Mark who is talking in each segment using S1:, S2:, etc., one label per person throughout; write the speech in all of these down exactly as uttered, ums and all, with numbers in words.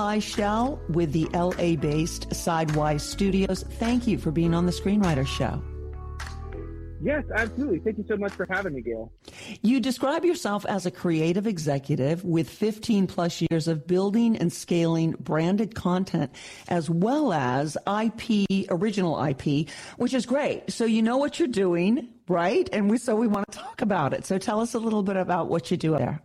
S1: Eli Shell with the L A-based Sidewise Studios. Thank you for being on the Screenwriter Show.
S2: Yes, absolutely. Thank you so much for having me, Gail.
S1: You describe yourself as a creative executive with fifteen plus years of building and scaling branded content as well as I P, original I P, which is great. So you know what you're doing, right? And we, so we want to talk about it. So tell us a little bit about what you do there.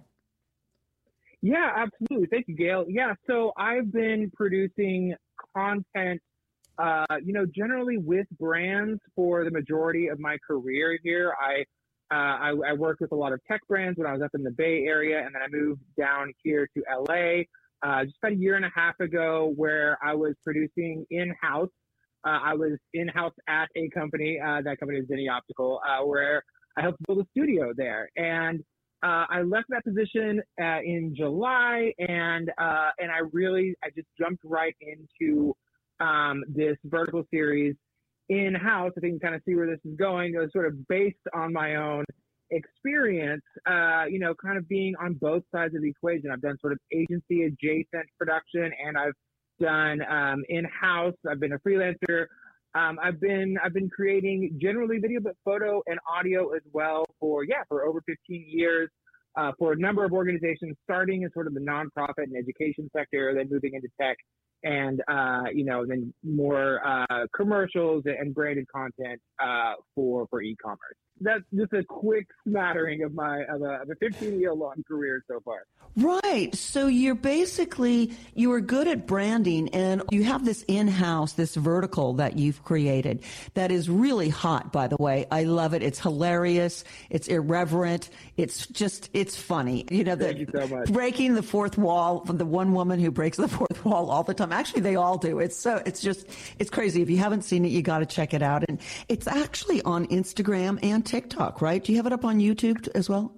S2: Yeah, absolutely. Thank you, Gail. Yeah, so I've been producing content Uh, you know, generally with brands for the majority of my career here. I, uh, I, I worked with a lot of tech brands when I was up in the Bay Area, and then I moved down here to L A uh, just about a year and a half ago, where I was producing in-house. Uh, I was in-house at a company. Uh, that company is Zinni Optical, uh, where I helped build a studio there. And uh, I left that position uh, in July, and uh, and I really I just jumped right into Um, this vertical series in-house. I think you can kind of see where this is going. It was sort of based on my own experience, uh, you know, kind of being on both sides of the equation. I've done sort of agency adjacent production, and I've done um, in-house. I've been a freelancer. Um, I've been I've been creating generally video, but photo and audio as well for yeah for over fifteen years uh, for a number of organizations, starting in sort of the nonprofit and education sector, then moving into tech. And, uh, you know, then more uh, commercials and branded content uh, for, for e-commerce. That's just a quick smattering of my of a, of a fifteen-year-long career so far.
S1: Right. So you're basically, you are good at branding, and you have this in-house, this vertical that you've created that is really hot, by the way. I love it. It's hilarious. It's irreverent. It's just, it's funny. You know, the,
S2: Thank you so much.
S1: Breaking the fourth wall, the one woman who breaks the fourth wall all the time. Actually, they all do. It's so, it's just, it's crazy. If you haven't seen it, you got to check it out. And it's actually on Instagram and TikTok, right? Do you have it up on YouTube as well?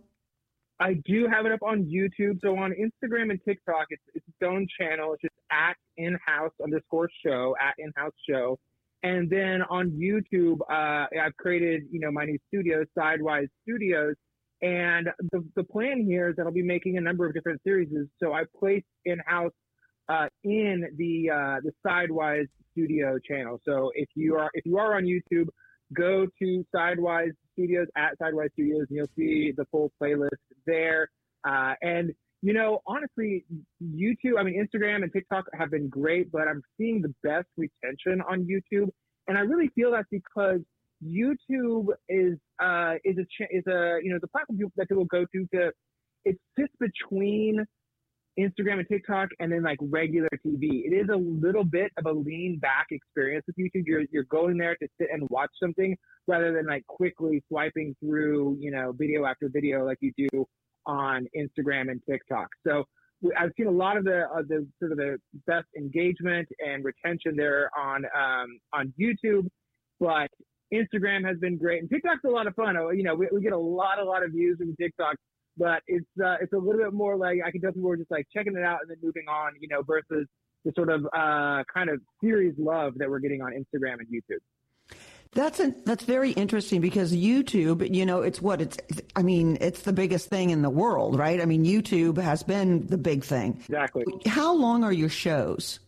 S2: I do have it up on YouTube. So on Instagram and TikTok, it's, it's its own channel. It's just at in-house underscore show, at in-house show. And then on YouTube, uh, I've created, you know, my new studio, Sidewise Studios. And the, the plan here is that I'll be making a number of different series. So I placed in-house uh, in the uh, the Sidewise Studio channel. So if you are if you are on YouTube, go to Sidewise Studios, at Sidewise Studios, and you'll see the full playlist there. Uh, and, you know, honestly, YouTube, I mean, Instagram and TikTok have been great, but I'm seeing the best retention on YouTube. And I really feel that's because YouTube is, uh, is a, ch- is a, you know, the platform that people go to to, it sits between Instagram and TikTok and then like regular T V. It is a little bit of a lean back experience with YouTube. You're, you're going there to sit and watch something rather than like quickly swiping through, you know, video after video like you do on Instagram and TikTok. So I've seen a lot of the, uh, the sort of the best engagement and retention there on, um, on YouTube, but Instagram has been great, and TikTok's a lot of fun. You know, we, we get a lot, a lot of views from TikTok. But it's uh, it's a little bit more like I can tell people are just like checking it out and then moving on, you know, versus the sort of uh, kind of series love that we're getting on Instagram and YouTube.
S1: That's a, that's very interesting because YouTube, you know, it's what it's, I mean, it's the biggest thing in the world, right? I mean, YouTube has been the big thing.
S2: Exactly.
S1: How long are your shows?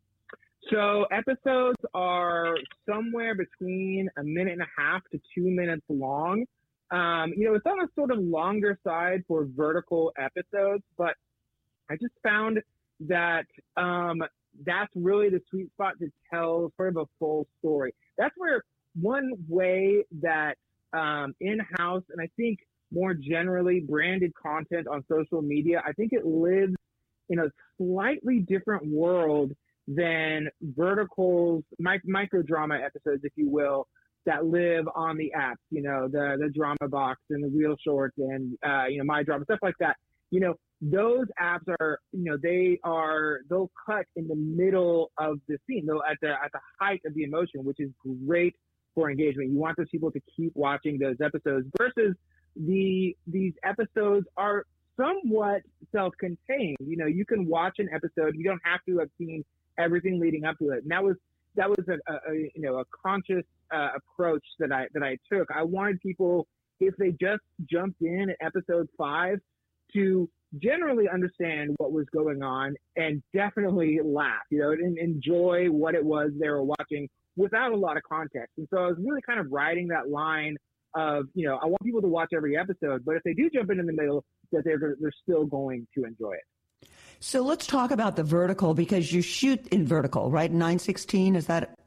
S2: So episodes are somewhere between a minute and a half to two minutes long. Um, you know, it's on a sort of longer side for vertical episodes, but I just found that um, that's really the sweet spot to tell sort of a full story. That's where one way that um, in-house, and I think more generally branded content on social media, I think it lives in a slightly different world than verticals, mic- micro drama episodes, if you will, that live on the apps, you know, the, the Drama Box and the Real Shorts and, uh, you know, My Drama, stuff like that. You know, those apps are, you know, they are, they'll cut in the middle of the scene, though at the, at the height of the emotion, which is great for engagement. You want those people to keep watching those episodes versus the, these episodes are somewhat self-contained. You know, you can watch an episode. You don't have to have seen everything leading up to it. And that was, that was a, a, a you know, a conscious uh, approach that I, that I took. I wanted people, if they just jumped in at episode five, to generally understand what was going on and definitely laugh, you know, and enjoy what it was they were watching without a lot of context. And so I was really kind of riding that line of, you know, I want people to watch every episode, but if they do jump in in the middle, that they're they're still going to enjoy it.
S1: So let's talk about the vertical, because you shoot in vertical, right? nine sixteen, is that?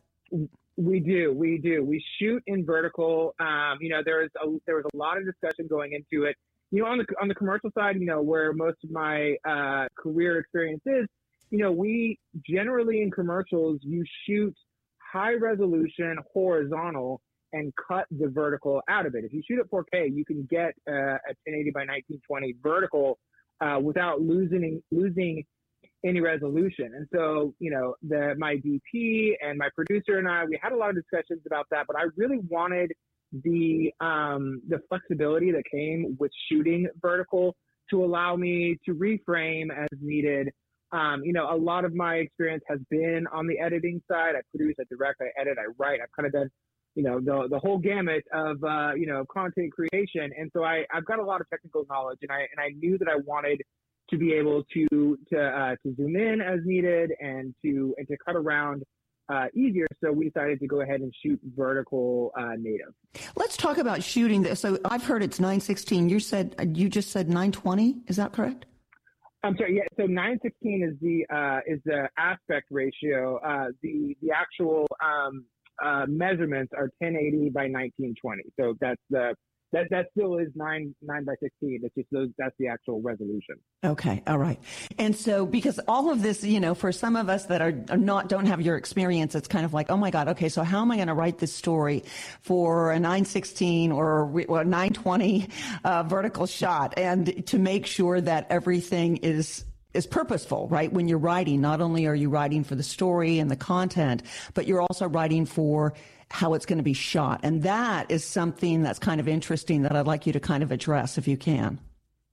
S2: We do, we do. We shoot in vertical. Um, you know, there was a, there was a lot of discussion going into it. You know, on the on the commercial side, you know, where most of my uh, career experience is, you know, we generally in commercials, you shoot high resolution horizontal and cut the vertical out of it. If you shoot at four K, you can get uh, a ten eighty by nineteen twenty vertical uh, without losing losing any resolution. And so, you know, the my D P and my producer and I, we had a lot of discussions about that, but I really wanted the um, the flexibility that came with shooting vertical to allow me to reframe as needed. Um, you know, a lot of my experience has been on the editing side. I produce, I direct, I edit, I write. I've kind of done, you know, the the whole gamut of, uh, you know, content creation. And so I, I've got a lot of technical knowledge, and I and I knew that I wanted to be able to to uh, to zoom in as needed and to and to cut around uh, easier. So we decided to go ahead and shoot vertical uh, native.
S1: Let's talk about shooting this. So I've heard it's nine sixteen. You said you just said nine twenty. Is that correct?
S2: I'm sorry. Yeah. So nine sixteen is the uh, is the aspect ratio. Uh, the the actual um, uh, measurements are ten eighty by nineteen twenty. So that's the That that still is nine nine by sixteen. It's just those. That's the actual resolution.
S1: Okay, all right. And so, because all of this, you know, for some of us that are, are not don't have your experience, it's kind of like, oh my God, okay, so how am I going to write this story for a nine sixteen or a nine twenty uh, vertical shot, and to make sure that everything is is purposeful, right? When you're writing, not only are you writing for the story and the content, but you're also writing for how it's going to be shot. And that is something that's kind of interesting that I'd like you to kind of address if you can.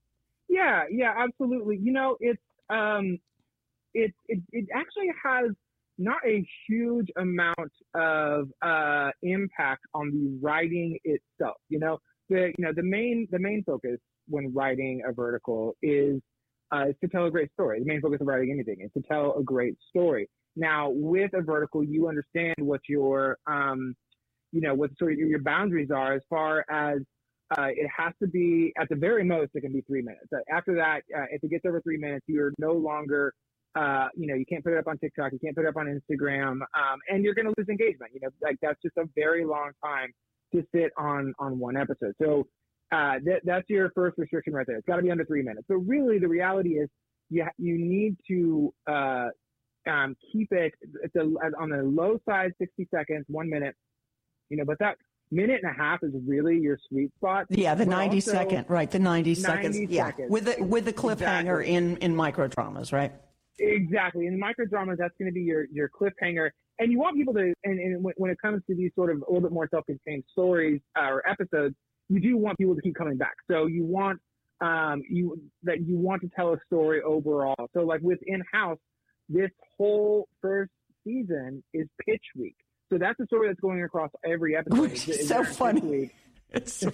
S2: Yeah, yeah, absolutely. You know, it's, um, it, it, it actually has not a huge amount of, uh, impact on the writing itself. You know, the, you know, the main, the main focus when writing a vertical is, uh, is to tell a great story. The main focus of writing anything is to tell a great story. Now, with a vertical, you understand what your, um, you know, what sort of your boundaries are as far as uh, it has to be, at the very most, it can be three minutes. Uh, after that, uh, if it gets over three minutes, you're no longer, uh, you know, you can't put it up on TikTok, you can't put it up on Instagram, um, and you're going to lose engagement. You know, like that's just a very long time to sit on on one episode. So uh, th- that's your first restriction right there. It's got to be under three minutes. So really, the reality is, you you need to uh, Um, keep it at the, on the low side, sixty seconds, one minute, you know, but that minute and a half is really your sweet spot.
S1: Yeah, the
S2: but
S1: ninety
S2: also,
S1: second, right? The ninety, ninety seconds, yeah,
S2: seconds.
S1: with the with the cliffhanger
S2: Exactly.
S1: in in micro dramas, right?
S2: Exactly. In micro dramas, that's going to be your your cliffhanger, and you want people to. And, and when it comes to these sort of a little bit more self-contained stories uh, or episodes, you do want people to keep coming back. So you want um you that you want to tell a story overall. So like with In-House, this whole first season is pitch week. So that's a story that's going across every episode.
S1: Which is so funny. It's so,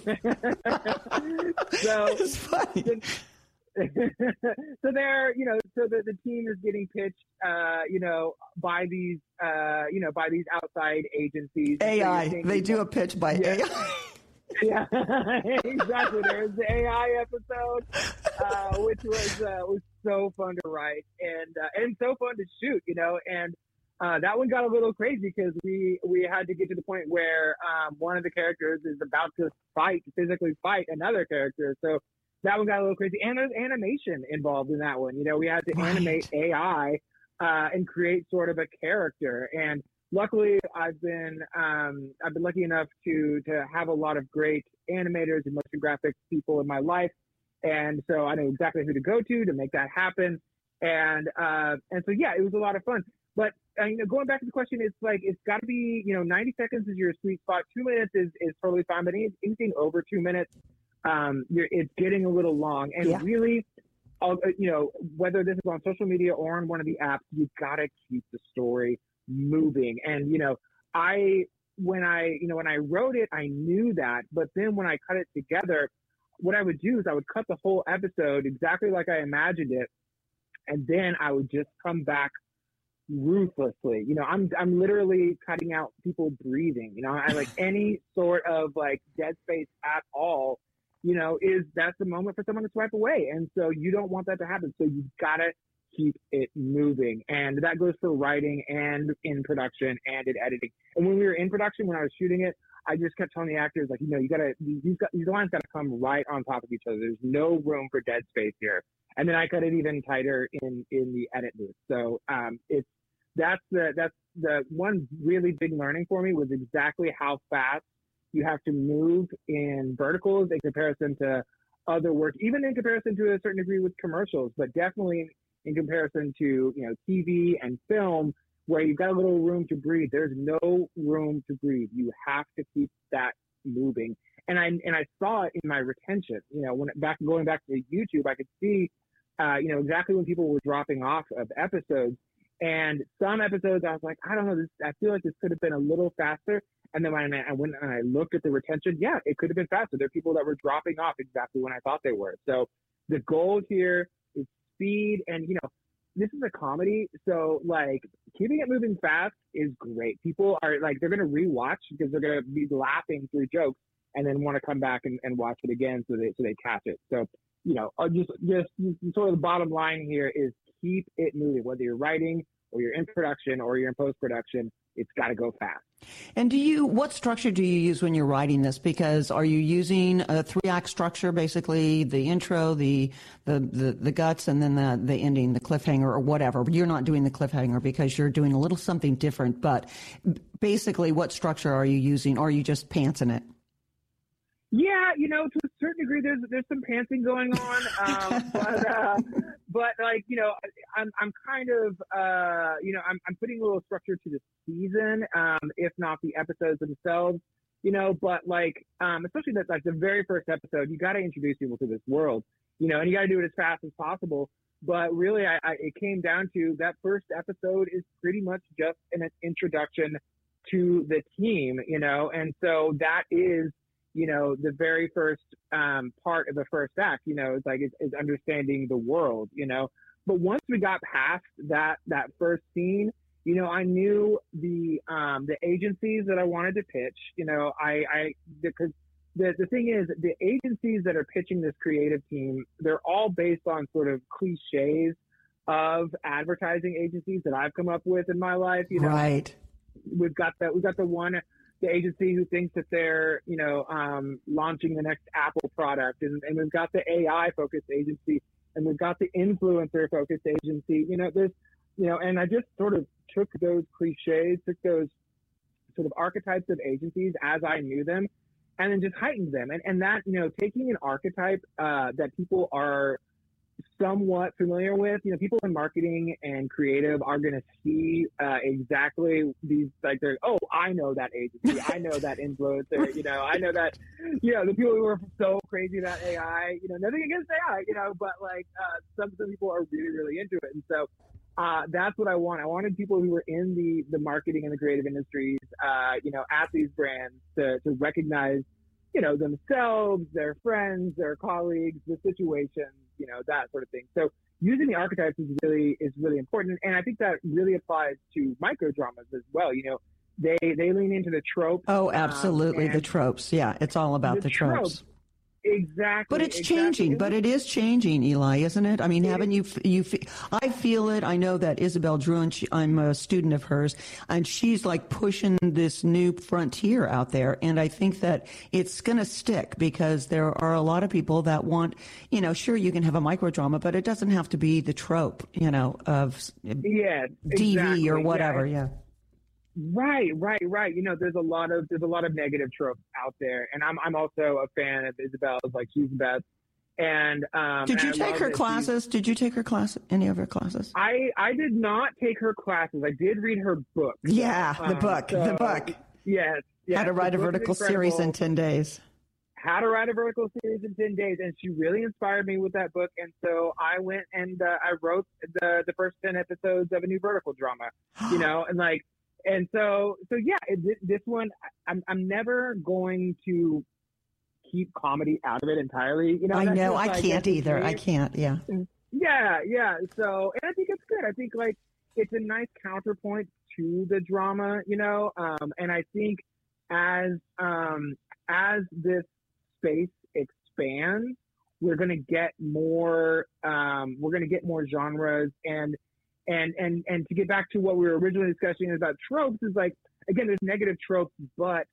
S2: so,
S1: it's funny.
S2: So they're, you know, so the, the team is getting pitched, uh, you know, by these, uh, you know, by these outside agencies.
S1: A I.
S2: So
S1: they do a pitch by
S2: yeah.
S1: A I.
S2: Yeah, exactly. There's the A I episode, uh, which was uh, was so fun to write and uh, and so fun to shoot, you know. And uh, that one got a little crazy because we we had to get to the point where um, one of the characters is about to fight, physically fight another character. So that one got a little crazy. And there's animation involved in that one. You know, we had to
S1: right.
S2: animate A I uh, and create sort of a character. And luckily, I've been um, I've been lucky enough to to have a lot of great animators and motion graphics people in my life, and so I know exactly who to go to to make that happen. And uh, and so yeah, it was a lot of fun. But uh, you know, going back to the question, it's like it's got to be you know ninety seconds is your sweet spot. Two minutes is, is totally fine, but anything over two minutes, um, you're, it's getting a little long. And
S1: yeah.
S2: really, uh, you know, whether this is on social media or on one of the apps, you gotta keep the story moving. And you know, I when I you know when I wrote it, I knew that, but then when I cut it together, what I would do is I would cut the whole episode exactly like I imagined it. And then I would just come back ruthlessly. You know, I'm, I'm literally cutting out people breathing, you know, I like any sort of like dead space at all, you know, is that's the moment for someone to swipe away. And so you don't want that to happen. So you've got to keep it moving. And that goes for writing and in production and in editing. And when we were in production, when I was shooting it, I just kept telling the actors, like, you know, you gotta, these, got, these lines gotta come right on top of each other. There's no room for dead space here. And then I cut it even tighter in, in the edit booth. So um, it's, that's the, that's the one really big learning for me was exactly how fast you have to move in verticals in comparison to other work, even in comparison to a certain degree with commercials, but definitely in comparison to, you know, T V and film, where you've got a little room to breathe. There's no room to breathe. You have to keep that moving. And I and I saw it in my retention. You know, when back going back to YouTube, I could see, uh, you know, exactly when people were dropping off of episodes. And some episodes, I was like, I don't know, this, I feel like this could have been a little faster. And then when I went and I looked at the retention, yeah, it could have been faster. There are people that were dropping off exactly when I thought they were. So the goal here is speed. And, you know, this is a comedy. So, like, keeping it moving fast is great. People are, like, they're going to rewatch because they're going to be laughing through jokes and then want to come back and, and watch it again so they, so they catch it. So, you know, just, just sort of the bottom line here is keep it moving, whether you're writing or you're in production or you're in post-production. It's got to go fast.
S1: And do you, what structure do you use when you're writing this? Because are you using a three-act structure, basically the intro, the the the, the guts, and then the, the ending, the cliffhanger or whatever? You're not doing the cliffhanger because you're doing a little something different. But basically, what structure are you using, or are you just pantsing it?
S2: Yeah, you know, to a certain degree, there's there's some pantsing going on, um, but uh, but like you know, I'm I'm kind of uh, you know I'm I'm putting a little structure to the season, um, if not the episodes themselves, you know. But like, um, especially that like the very first episode, you got to introduce people to this world, you know, and you got to do it as fast as possible. But really, I, I it came down to that first episode is pretty much just an introduction to the team, you know, and so that is. You know, the very first um, part of the first act, you know, it's like is, is understanding the world, you know. But once we got past that that first scene, you know, I knew the um, the agencies that I wanted to pitch. You know, I, I because the the thing is, the agencies that are pitching this creative team, they're all based on sort of cliches of advertising agencies that I've come up with in my life. You know,
S1: right?
S2: We've got that. We've got the one. The agency who thinks that they're, you know, um, launching the next Apple product, and, and we've got the A I-focused agency, and we've got the influencer-focused agency. You know, there's, you know, and I just sort of took those cliches, took those sort of archetypes of agencies as I knew them, and then just heightened them. And and that, you know, taking an archetype uh, that people are somewhat familiar with, you know, people in marketing and creative are going to see uh, exactly these, like, they're, oh, I know that agency, I know that influencer, you know, I know that, you know, the people who are so crazy about A I, you know, nothing against A I, you know, but like uh, some some people are really, really into it. And so uh, that's what I want. I wanted people who were in the, the marketing and the creative industries, uh, you know, at these brands to, to recognize, you know, themselves, their friends, their colleagues, the situations, you know, that sort of thing. So using the archetypes is really is really important, and I think that really applies to micro dramas as well. You know, they they lean into the tropes.
S1: Oh, absolutely,
S2: um,
S1: the tropes. Yeah, it's all about the, the tropes. tropes.
S2: Exactly.
S1: But it's
S2: exactly.
S1: changing. But it is changing, Eli, isn't it? I mean,
S2: it
S1: haven't you, you, I feel it. I know that Isabel Druin, she, I'm a student of hers, and she's like pushing this new frontier out there. And I think that it's going to stick because there are a lot of people that want, you know, sure, you can have a microdrama, but it doesn't have to be the trope, you know, of
S2: yeah,
S1: D V
S2: exactly.
S1: or whatever.
S2: Yeah.
S1: yeah.
S2: Right, right, right. You know, there's a lot of there's a lot of negative tropes out there, and I'm I'm also a fan of Isabel's. Like, she's the best. And um,
S1: did you
S2: and
S1: take her classes? Did you take her class? Any of her classes?
S2: I I did not take her classes. I did read her book.
S1: Yeah, the
S2: um,
S1: book,
S2: so,
S1: the book.
S2: Yes, yes.
S1: How to write a vertical series in ten days.
S2: How to write a vertical series in ten days, and she really inspired me with that book. And so I went and uh, I wrote the the first ten episodes of a new vertical drama. You know, and like. And so, so yeah, it, this one, I'm, I'm never going to keep comedy out of it entirely. You know,
S1: I
S2: that's
S1: know.
S2: just,
S1: I
S2: like,
S1: can't
S2: that's
S1: either.
S2: me.
S1: I can't. Yeah.
S2: Yeah, yeah. So, and I think it's good. I think like it's a nice counterpoint to the drama, you know. Um, and I think as um, as this space expands, we're going to get more. Um, we're going to get more genres, and and and and to get back to what we were originally discussing about tropes is like, again, there's negative tropes, but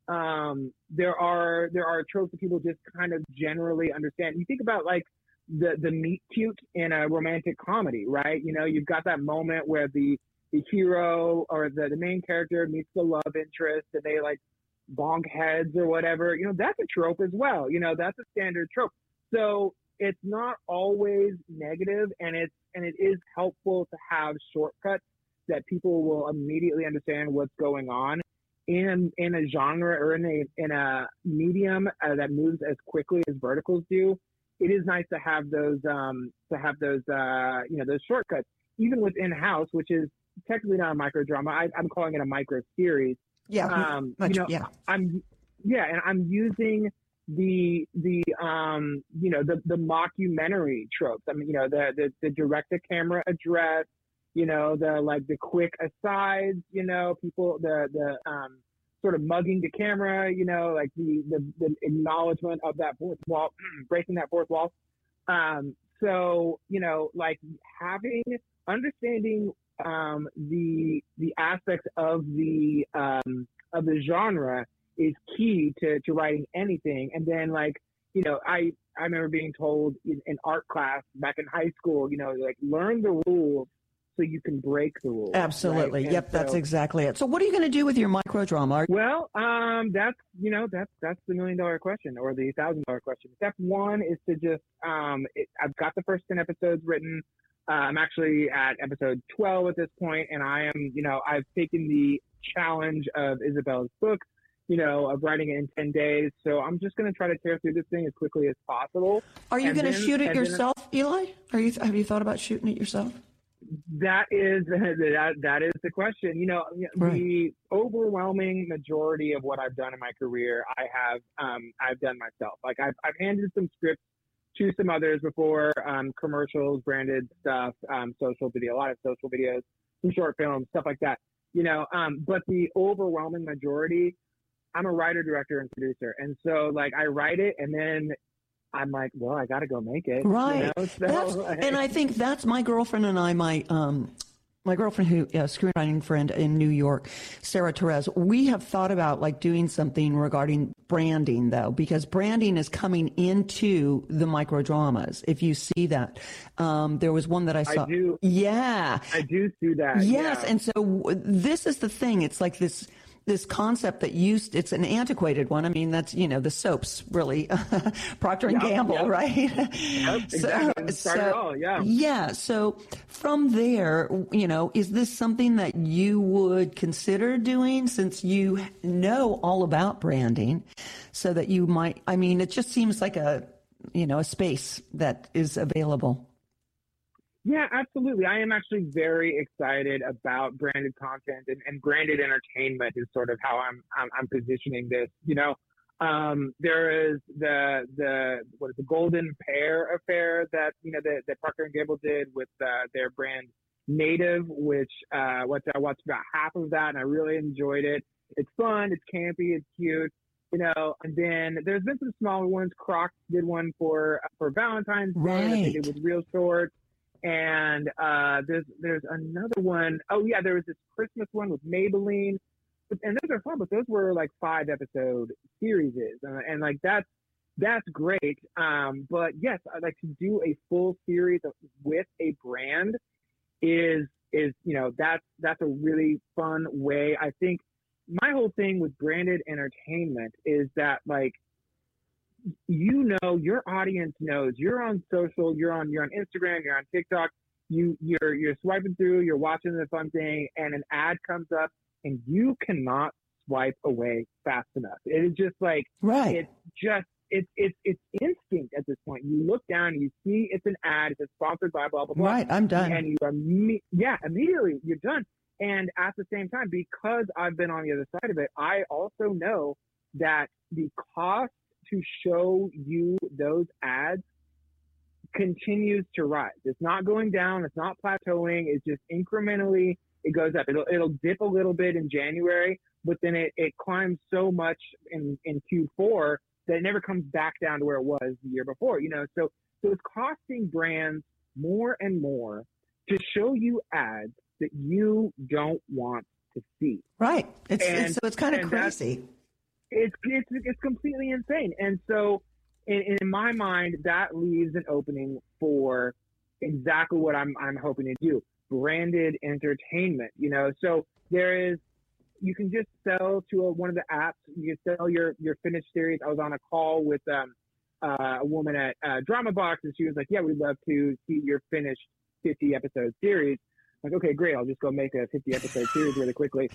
S2: um, there are there are tropes that people just kind of generally understand. You think about like the the meet cute in a romantic comedy, right? You know, you've got that moment where the the hero or the, the main character meets the love interest and they like bonk heads or whatever. You know, that's a trope as well. You know, that's a standard trope. So it's not always negative, and it's and it is helpful to have shortcuts that people will immediately understand what's going on in in a genre or in a in a medium uh, that moves as quickly as verticals do. It is nice to have those um, to have those uh, you know those shortcuts, even with in-house, which is technically not a micro drama. I, I'm calling it a micro series.
S1: Yeah,
S2: um,
S1: much,
S2: you know,
S1: yeah.
S2: I'm yeah, and I'm using the the um you know the the mockumentary tropes. I mean, you know, the the, the direct to camera address, you know, the like the quick asides, you know, people the the um sort of mugging the camera, you know, like the the, the acknowledgement of that fourth wall, breaking that fourth wall. Um, so you know, like having understanding um the the aspects of the um of the genre is key to, to writing anything. And then like, you know, I, I remember being told in, in art class back in high school, you know, like learn the rules so you can break the rules.
S1: Absolutely.
S2: Right?
S1: Yep.
S2: So,
S1: that's exactly it. So what are you going to do with your micro drama?
S2: Well, um, that's, you know, that's, that's the million dollar question or the thousand dollar question. Step one is to just, um, it, I've got the first ten episodes written. Uh, I'm actually at episode twelve at this point, and I am, you know, I've taken the challenge of Isabella's book, you know, of writing it in ten days. So I'm just going to try to tear through this thing as quickly as possible.
S1: Are you going to shoot it yourself,
S2: then,
S1: Eli? Are you, have you thought about shooting it yourself?
S2: That is, that, that is the question. You know,
S1: right.
S2: The overwhelming majority of what I've done in my career, I have, um, I've done myself. Like I've, I've handed some scripts to some others before, um, commercials, branded stuff, um, social video, a lot of social videos, some short films, stuff like that, you know, um, but the overwhelming majority, I'm a writer, director, and producer. And so, like, I write it, and then I'm like, well, I got to go make it.
S1: Right.
S2: You know? So,
S1: that's,
S2: like,
S1: and I think that's my girlfriend and I, my um, my girlfriend who, uh, screenwriting friend in New York, Sarah Torres, we have thought about, like, doing something regarding branding, though, because branding is coming into the micro dramas. If you see that. Um, there was one that I saw.
S2: I do.
S1: Yeah.
S2: I do see that.
S1: Yes.
S2: Yeah.
S1: And so w- this is the thing. It's like this. This concept that used, it's an antiquated one. I mean, that's, you know, the soaps really, Procter and
S2: Yep,
S1: Gamble,
S2: yep.
S1: right?
S2: Yep, exactly.
S1: So,
S2: Start it all, yeah.
S1: Yeah. So from there, you know, is this something that you would consider doing since you know all about branding so that you might, I mean, it just seems like a, you know, a space that is available.
S2: Yeah, absolutely. I am actually very excited about branded content and, and branded entertainment is sort of how I'm, I'm, I'm positioning this. You know, um, there is the, the, what is the Golden Pear affair that, you know, that, that Procter and Gamble did with uh, their brand Native, which, uh, what I watched about half of that and I really enjoyed it. It's fun. It's campy. It's cute. You know, and then there's been some smaller ones. Crocs did one for, for Valentine's Day
S1: right.
S2: that they did with Real Shorts. And uh, there's there's another one. Oh yeah, there was this Christmas one with Maybelline, but, and those are fun. But those were like five episode series, and, and like that's that's great. Um, but yes, I like to do a full series of, with a brand is is you know that's that's a really fun way. I think my whole thing with branded entertainment is that like. You know, your audience knows you're on social, you're on, you're on Instagram, you're on TikTok, you, you're, you're swiping through, you're watching the fun thing and an ad comes up and you cannot swipe away fast enough. It is just like,
S1: right.
S2: It's just, it's, it's, it's instinct at this point. You look down and you see it's an ad, it's sponsored by blah, blah, blah.
S1: Right. I'm done.
S2: And you are, yeah, immediately you're done. And at the same time, because I've been on the other side of it, I also know that the cost to show you those ads continues to rise. It's not going down. It's not plateauing. It's just incrementally, it goes up. It'll, it'll dip a little bit in January, but then it, it climbs so much in, in Q four that it never comes back down to where it was the year before, you know? So, so it's costing brands more and more to show you ads that you don't want to see.
S1: Right. It's,
S2: and,
S1: it's so it's kind of crazy.
S2: It's, it's, it's completely insane. And so in, in my mind, that leaves an opening for exactly what I'm, I'm hoping to do. Branded entertainment, you know? So there is, you can just sell to a, one of the apps. You can sell your, your finished series. I was on a call with um, uh, a woman at uh, Drama Box, and she was like, yeah, we'd love to see your finished fifty episode series. I'm like, okay, great. I'll just go make a fifty episode series really quickly.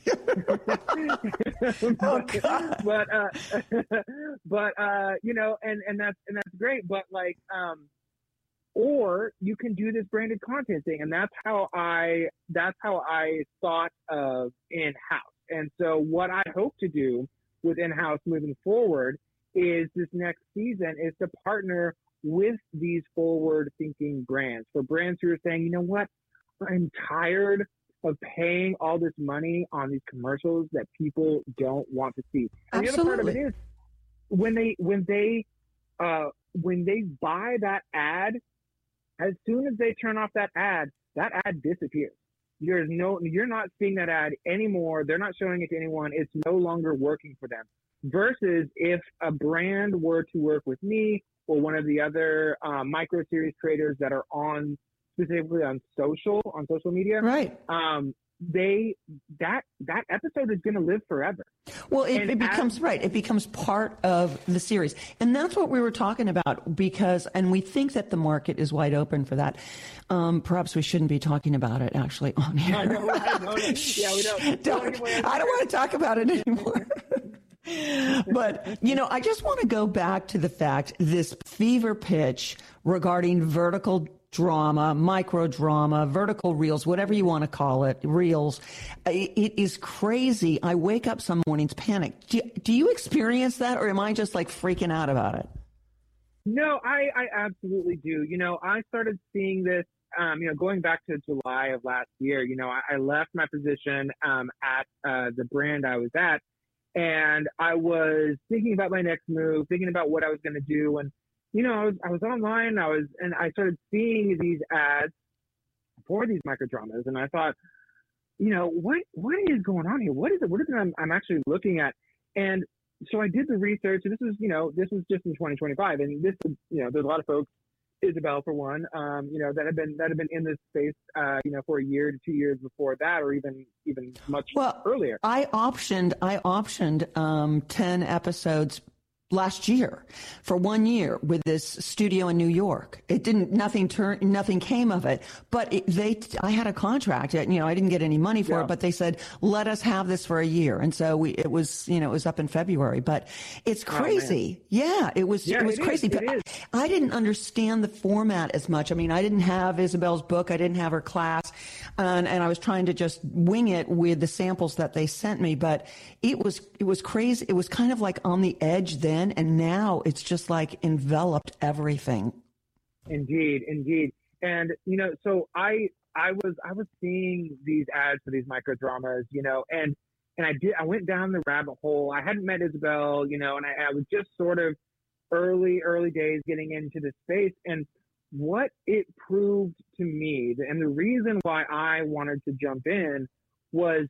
S1: Oh, God.
S2: But, uh, but, uh, you know, and, and that's, and that's great. But like, um, or you can do this branded content thing. And that's how I, that's how I thought of in-house. And so what I hope to do with in-house moving forward is this next season is to partner with these forward-thinking brands, for brands who are saying, you know what, I'm tired of paying all this money on these commercials that people don't want to see. And
S1: Absolutely.
S2: The other part of it is when they when they uh, when they buy that ad, as soon as they turn off that ad, that ad disappears. There's no, you're not seeing that ad anymore. They're not showing it to anyone. It's no longer working for them. Versus if a brand were to work with me or one of the other uh, micro series creators that are on specifically on social, on social media,
S1: right?
S2: Um, they that that episode is going to live forever.
S1: Well, it,
S2: And
S1: it becomes
S2: as,
S1: right. It becomes part of the series, and that's what we were talking about. Because, and we think that the market is wide open for that. Um, perhaps we shouldn't be talking about it actually on here.
S2: I know, I know, yeah, we don't.
S1: don't I don't want to talk about it anymore. But, you know, I just want to go back to the fact, this fever pitch regarding vertical drama, micro drama, vertical reels, whatever you want to call it, reels. It is crazy. I wake up some mornings panicked. Do, do you experience that, or am I just like freaking out about it?
S2: No, I, I absolutely do. You know, I started seeing this, um, you know, going back to July of last year. You know, I, I left my position um, at uh, the brand I was at, and I was thinking about my next move, thinking about what I was going to do. And, you know, I was, I was online, I was, and I started seeing these ads for these microdramas. And I thought, you know, what, what is going on here? What is it? What is it I'm, I'm actually looking at? And so I did the research. And this was, you know, this was just in twenty twenty-five. And this, you know, there's a lot of folks, Isabel for one, um, you know, that have been, that have been in this space, uh, you know, for a year to two years before that, or even, even much
S1: well,
S2: earlier.
S1: I optioned, I optioned, um, ten episodes last year for one year with this studio in New York. It didn't, nothing turned, nothing came of it, but it, they, I had a contract, you know, I didn't get any money for
S2: yeah.
S1: it, but they said, let us have this for a year. And so we, it was, you know, it was up in February, but it's crazy. Oh, yeah, it was,
S2: yeah,
S1: it was
S2: it
S1: crazy.
S2: Is,
S1: but I, I didn't understand the format as much. I mean, I didn't have Isabel's book. I didn't have her class. And, and I was trying to just wing it with the samples that they sent me, but it was, it was crazy. It was kind of like on the edge then. And now it's just like enveloped everything.
S2: Indeed, indeed. And, you know, so I, I was, I was seeing these ads for these microdramas, you know, and, and I did, I went down the rabbit hole. I hadn't met Isabel, you know, and I, I was just sort of early, early days getting into this space. And what it proved to me, and the reason why I wanted to jump in, was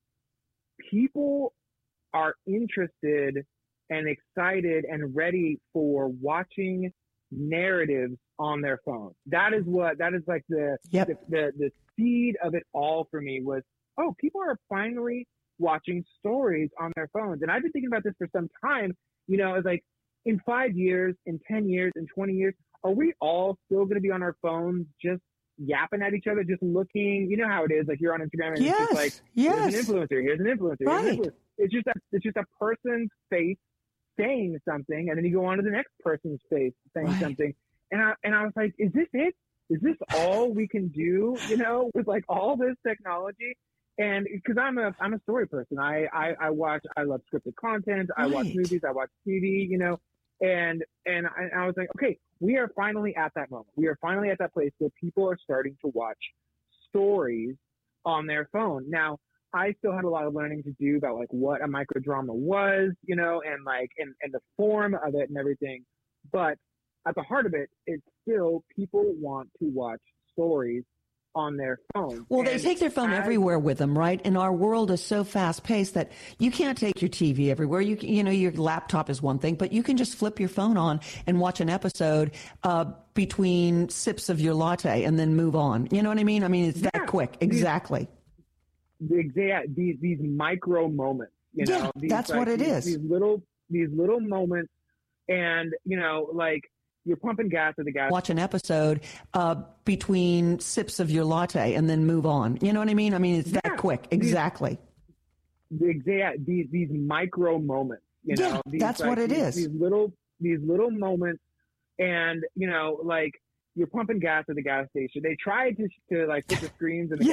S2: people are interested and excited and ready for watching narratives on their phone. That is what, that is like the,
S1: yep.
S2: the, the, the seed of it all for me was, oh, people are finally watching stories on their phones. And I've been thinking about this for some time. You know, it's like, in five years, in ten years, in twenty years, are we all still going to be on our phones just yapping at each other, just looking? You know how it is. Like, you're on Instagram and
S1: yes,
S2: it's just like,
S1: yes.
S2: here's an influencer, here's an influencer.
S1: Right.
S2: Here's an influencer. It's just a, it's just a person's face saying something, and then you go on to the next person's face saying
S1: right.
S2: something. And I, and I was like, is this it? Is this all we can do, you know, with like all this technology? And because I'm a, I'm a story person. I, I, I watch, I love scripted content. I
S1: right.
S2: watch movies. I watch T V, you know. And and I, I was like, okay, we are finally at that moment. We are finally at that place where people are starting to watch stories on their phone. Now, I still had a lot of learning to do about like what a microdrama was, you know, and like and, and the form of it and everything. But at the heart of it, it's still people want to watch stories on their phone.
S1: Well,
S2: and
S1: they take their phone
S2: as,
S1: everywhere with them, right? And our world is so fast paced that you can't take your T V everywhere. You can, you know, your laptop is one thing, but you can just flip your phone on and watch an episode uh, between sips of your latte and then move on. You know what I mean? I mean, it's
S2: yeah,
S1: that quick. Exactly.
S2: These, exact these these micro moments. You know,
S1: yeah,
S2: these,
S1: that's
S2: like,
S1: what it
S2: these,
S1: is.
S2: These little these little moments, and you know, like. You're pumping gas at the gas.
S1: Watch an episode uh, between sips of your latte and then move on. You know what I mean? I mean, it's that
S2: yeah,
S1: quick. Exactly.
S2: These, exact these these micro moments. You know,
S1: yeah,
S2: these,
S1: that's
S2: like,
S1: what it
S2: these,
S1: is.
S2: These little these little moments, and you know, like you're pumping gas at the gas station. They tried to to like put the screens in the
S1: yeah.